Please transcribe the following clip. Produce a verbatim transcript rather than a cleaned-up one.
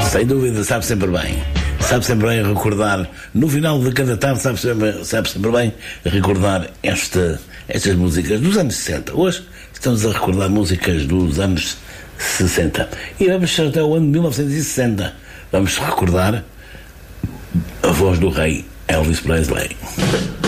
Sem dúvida, sabe sempre bem. Sabe sempre bem recordar, no final de cada tarde, sabe sempre, sabe sempre bem recordar esta, estas músicas dos anos sessenta. Hoje estamos a recordar músicas dos anos sessenta. E vamos até o ano de mil novecentos e sessenta. Vamos recordar a voz do rei Elvis Presley.